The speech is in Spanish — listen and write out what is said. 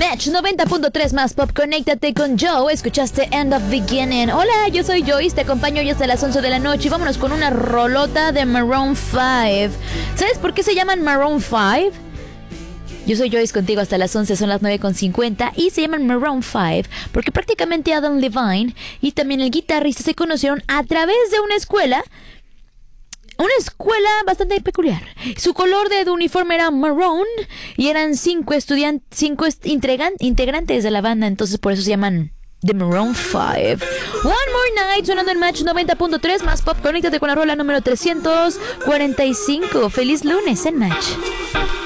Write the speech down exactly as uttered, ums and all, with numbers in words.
Match noventa punto tres más pop, conéctate con Joe. Escuchaste End of Beginning. Hola, yo soy Joyce, te acompaño hoy hasta las once de la noche y vámonos con una rolota de Maroon cinco. ¿Sabes por qué se llaman Maroon cinco? Yo soy Joyce contigo hasta las once, son las nueve con cincuenta y se llaman Maroon cinco porque prácticamente Adam Levine y también el guitarrista se conocieron a través de una escuela. Una escuela bastante peculiar. Su color de uniforme era maroon y eran cinco estudiantes, cinco est- integran- integrantes de la banda, entonces por eso se llaman The Maroon cinco. One More Night sonando en Match noventa punto tres más pop. Conéctate con la rola número trescientos cuarenta y cinco. Feliz lunes en Match.